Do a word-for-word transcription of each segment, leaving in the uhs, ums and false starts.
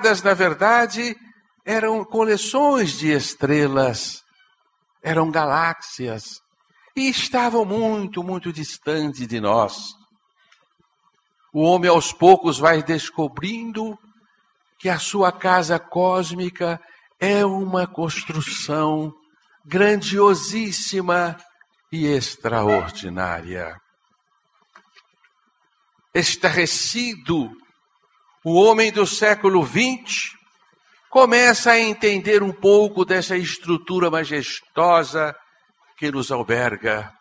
na verdade, eram coleções de estrelas, eram galáxias, e estavam muito, muito distantes de nós. O homem aos poucos vai descobrindo que a sua casa cósmica é uma construção grandiosíssima e extraordinária. Estarrecido, o homem do século vinte começa a entender um pouco dessa estrutura majestosa que nos alberga.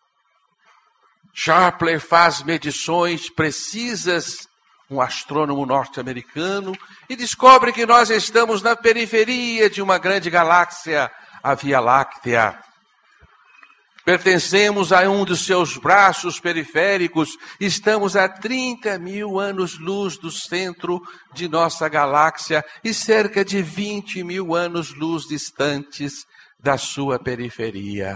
Kepler faz medições precisas, um astrônomo norte-americano, e descobre que nós estamos na periferia de uma grande galáxia, a Via Láctea. Pertencemos a um dos seus braços periféricos, estamos a trinta mil anos-luz do centro de nossa galáxia e cerca de vinte mil anos-luz distantes da sua periferia.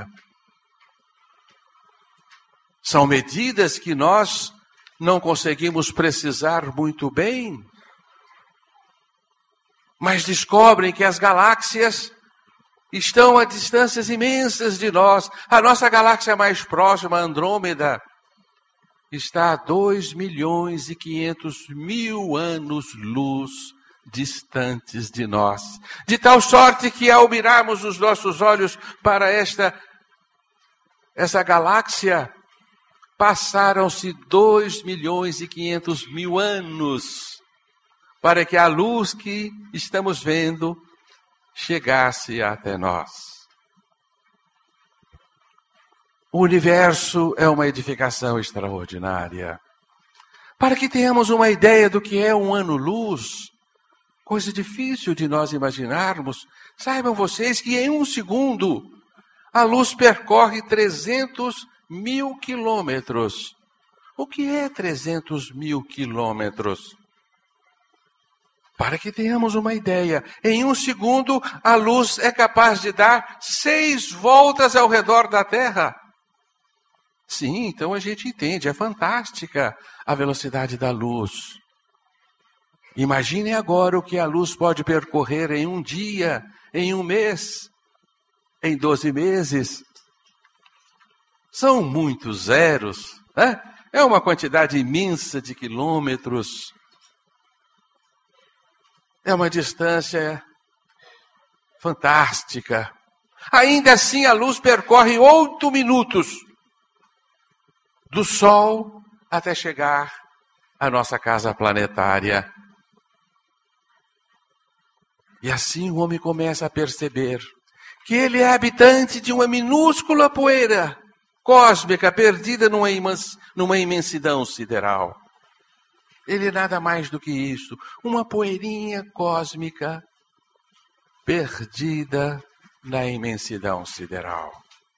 São medidas que nós não conseguimos precisar muito bem, mas descobrem que as galáxias estão a distâncias imensas de nós. A nossa galáxia mais próxima, Andrômeda, está a dois milhões e quinhentos mil anos-luz distantes de nós. De tal sorte que, ao mirarmos os nossos olhos para esta, essa galáxia, passaram-se dois milhões e quinhentos mil anos para que a luz que estamos vendo chegasse até nós. O universo é uma edificação extraordinária. Para que tenhamos uma ideia do que é um ano-luz, coisa difícil de nós imaginarmos, saibam vocês que em um segundo a luz percorre trezentos mil quilômetros. O que é trezentos mil quilômetros? Para que tenhamos uma ideia, em um segundo a luz é capaz de dar seis voltas ao redor da Terra. Sim, então a gente entende, é fantástica a velocidade da luz. Imaginem agora o que a luz pode percorrer em um dia, em um mês, em doze meses. São muitos zeros, né? É uma quantidade imensa de quilômetros. É uma distância fantástica. Ainda assim, a luz percorre oito minutos do Sol até chegar à nossa casa planetária. E assim o homem começa a perceber que ele é habitante de uma minúscula poeira cósmica perdida numa, imens- numa imensidão sideral. Ele é nada mais do que isso, uma poeirinha cósmica perdida na imensidão sideral.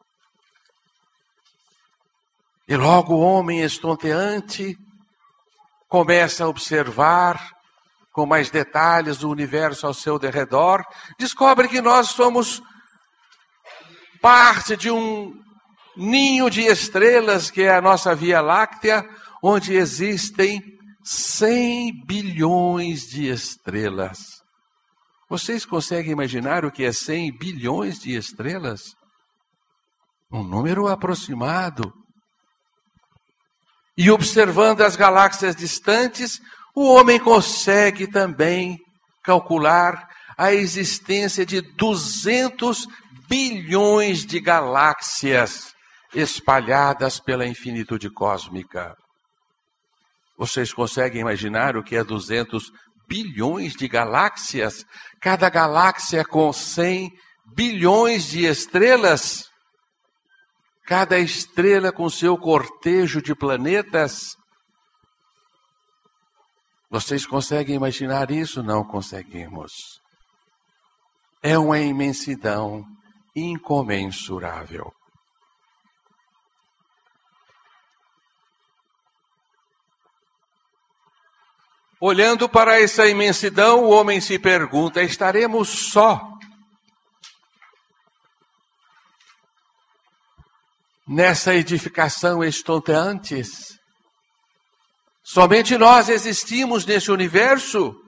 E logo o homem estonteante começa a observar com mais detalhes o universo ao seu derredor, descobre que nós somos parte de um ninho de estrelas, que é a nossa Via Láctea, onde existem cem bilhões de estrelas. Vocês conseguem imaginar o que é cem bilhões de estrelas? Um número aproximado. E observando as galáxias distantes, o homem consegue também calcular a existência de duzentos bilhões de galáxias espalhadas pela infinitude cósmica. Vocês conseguem imaginar o que é duzentos bilhões de galáxias? Cada galáxia com cem bilhões de estrelas? Cada estrela com seu cortejo de planetas? Vocês conseguem imaginar isso? Não conseguimos. É uma imensidão incomensurável. Olhando para essa imensidão, o homem se pergunta: estaremos só nessa edificação estonteante? Somente nós existimos nesse universo?